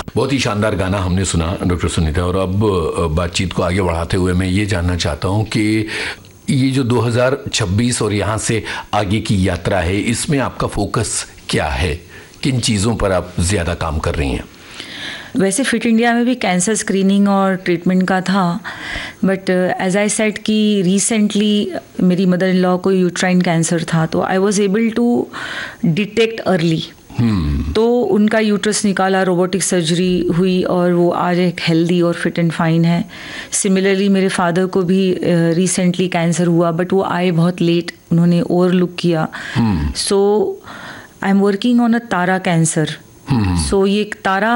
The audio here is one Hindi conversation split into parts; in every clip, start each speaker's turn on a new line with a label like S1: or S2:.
S1: बहुत ही शानदार गाना हमने सुना डॉक्टर सुनीता। और अब बातचीत को आगे बढ़ाते हुए मैं ये जानना चाहता हूँ कि ये जो 2026 और यहाँ से आगे की यात्रा है, इसमें आपका फोकस क्या है? किन चीज़ों पर आप ज़्यादा काम कर रही हैं?
S2: वैसे फिट इंडिया में भी कैंसर स्क्रीनिंग और ट्रीटमेंट का था, बट एज आई सेड कि रिसेंटली मेरी मदर इन लॉ को यूट्राइन कैंसर था, तो I was able to detect early. तो उनका यूट्रस निकाला, रोबोटिक सर्जरी हुई और वो आज एक हेल्दी और फिट एंड फाइन है। सिमिलरली मेरे फादर को भी रिसेंटली कैंसर हुआ, बट वो आए बहुत लेट, उन्होंने ओवरलुक किया। सो I am working on a Tara cancer. सो ये तारा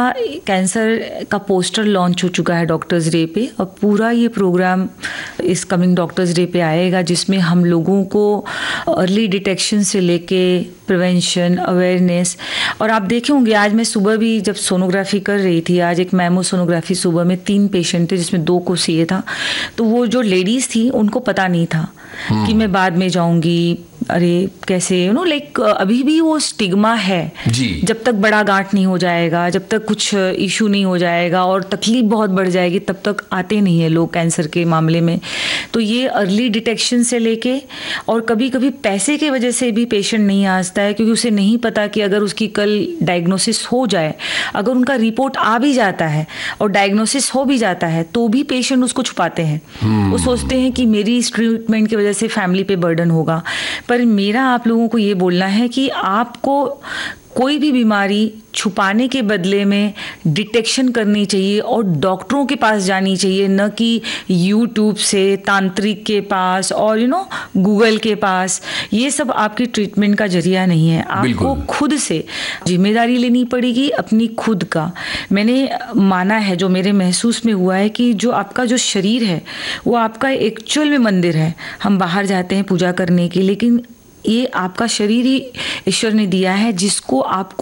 S2: कैंसर का पोस्टर लॉन्च हो चुका है डॉक्टर्स डे पे, और पूरा ये प्रोग्राम इस कमिंग डॉक्टर्स डे पे आएगा, जिसमें हम लोगों को अर्ली डिटेक्शन से लेके प्रिवेंशन, अवेयरनेस। और आप देखे होंगे, आज मैं सुबह भी जब सोनोग्राफी कर रही थी, आज एक मैमो सोनोग्राफी सुबह में 3 पेशेंट थे जिसमें 2 को सीए था। तो वो जो लेडीज़ थी उनको पता नहीं था कि मैं बाद में जाऊंगी, अरे कैसे लाइक अभी भी वो स्टिग्मा है जी। जब तक बड़ा गांठ नहीं हो जाएगा, जब तक कुछ इशू नहीं हो जाएगा और तकलीफ बहुत बढ़ जाएगी, तब तक आते नहीं है लोग कैंसर के मामले में। तो ये अर्ली डिटेक्शन से लेके, और कभी कभी पैसे के वजह से भी पेशेंट नहीं आता है, क्योंकि उसे नहीं पता कि अगर उसकी कल डायग्नोसिस हो जाए, अगर उनका रिपोर्ट आ भी जाता है और डायग्नोसिस हो भी जाता है, तो भी पेशेंट उसको छुपाते हैं। वो सोचते हैं कि मेरी इस ट्रीटमेंट की वजह से फैमिली पे बर्डन होगा। पर मेरा आप लोगों को ये बोलना है कि आपको कोई भी बीमारी छुपाने के बदले में डिटेक्शन करनी चाहिए और डॉक्टरों के पास जानी चाहिए, न कि यूट्यूब से तांत्रिक के पास और गूगल के पास। ये सब आपकी ट्रीटमेंट का जरिया नहीं है। आपको खुद से जिम्मेदारी लेनी पड़ेगी अपनी खुद का। मैंने माना है, जो मेरे महसूस में हुआ है, कि जो आपका जो शरीर है वो आपका एक्चुअल में मंदिर है। हम बाहर जाते हैं पूजा करने की, लेकिन ये आपका शरीर ही ईश्वर ने दिया है, जिसको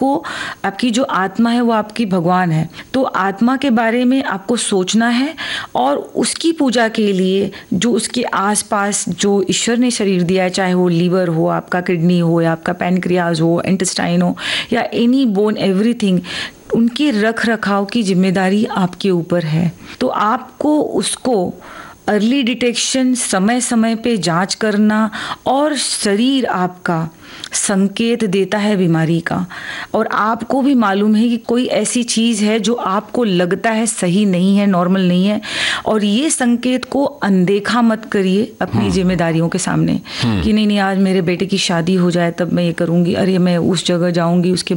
S2: आपकी जो आत्मा है वो आपकी भगवान है। तो आत्मा के बारे में आपको सोचना है और उसकी पूजा के लिए जो उसके आसपास जो ईश्वर ने शरीर दिया है, चाहे वो लीवर हो, आपका किडनी हो, या आपका पैनक्रियाज हो, इंटेस्टाइन हो, या एनी बोन, एवरीथिंग, उनकी रख रखाव की जिम्मेदारी आपके ऊपर है। तो आपको उसको अर्ली डिटेक्शन, समय समय पे जांच करना, और शरीर आपका संकेत देता है बीमारी का, और आपको भी मालूम है कि कोई ऐसी चीज़ है जो आपको लगता है सही नहीं है, नॉर्मल नहीं है, और ये संकेत को अनदेखा मत करिए अपनी जिम्मेदारियों के सामने कि नहीं आज मेरे बेटे की शादी हो जाए तब मैं ये करूँगी, अरे मैं उस जगह जाऊँगी, उसके